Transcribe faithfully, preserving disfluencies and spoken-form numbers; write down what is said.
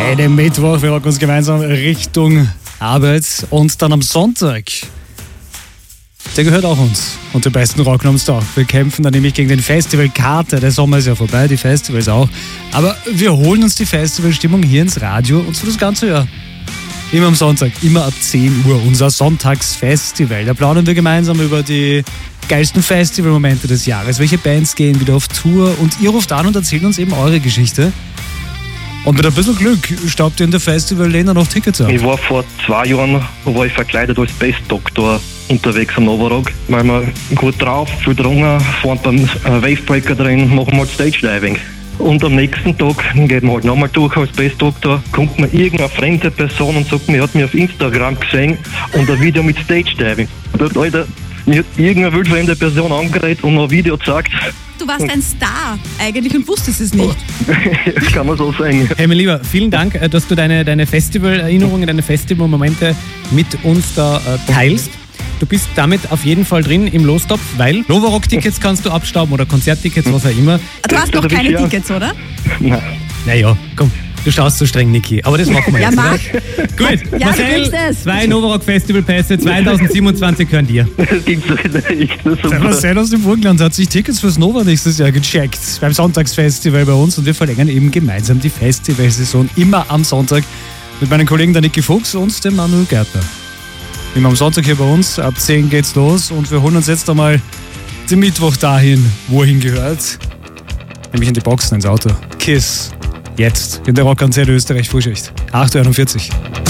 einem Mittwoch. Wir rocken uns gemeinsam Richtung Arbeit. Und dann am Sonntag, der gehört auch uns. Und die besten rocken uns da. Wir kämpfen dann nämlich gegen den Festivalkater. Der Sommer ist ja vorbei, die Festivals auch. Aber wir holen uns die Festivalstimmung hier ins Radio und so das ganze Jahr. Immer am Sonntag, immer ab zehn Uhr, unser Sonntagsfestival. Da plaudern wir gemeinsam über die geilsten Festivalmomente des Jahres. Welche Bands gehen wieder auf Tour? Und ihr ruft an und erzählt uns eben eure Geschichte. Und mit ein bisschen Glück staubt ihr in der Festival-Lehner noch Tickets ab. Ich war vor zwei Jahren war ich verkleidet als Space Doctor unterwegs am Novarock. Weil wir gut drauf, viel drungen, fahren beim Wavebreaker drin, machen mal Stage Diving. Und am nächsten Tag geht man halt nochmal durch als Space Doctor, kommt mir irgendeine fremde Person und sagt mir, hat mich auf Instagram gesehen und ein Video mit Stage Diving. Und Alter, mir hat irgendeine wildfremde Person angeredet und noch ein Video gezeigt. Du warst ein Star eigentlich und wusstest es nicht. Das kann man so sagen. Hey mein Lieber, vielen Dank, dass du deine, deine Festival-Erinnerungen, deine Festivalmomente mit uns da äh, teilst. Du bist damit auf jeden Fall drin im Lostopf, weil Novarock-Tickets kannst du abstauben oder Konzerttickets, was auch immer. Du hast noch keine Tickets, oder? Nein. Naja, komm, du schaust so streng, Niki. Aber das machen wir Ja, jetzt. mach. Gut, Ja, Marcel, du es. zwei Novarock-Festival-Pässe zwanzig siebenundzwanzig hören dir. Das gibt's doch nicht. Das ist Der super. Marcel aus dem Burgenland hat sich Tickets fürs Nova nächstes Jahr gecheckt. Beim Sonntagsfestival bei uns und wir verlängern eben gemeinsam die Festivalsaison immer am Sonntag mit meinen Kollegen der Niki Fuchs und dem Manuel Gärtner. Immer am Sonntag hier bei uns, ab zehn geht's los und wir holen uns jetzt einmal den Mittwoch dahin, wo er hingehört. Nämlich in die Boxen, ins Auto. Kiss. Jetzt in der Rockkonzert Österreich Frühschicht. acht Uhr einundvierzig.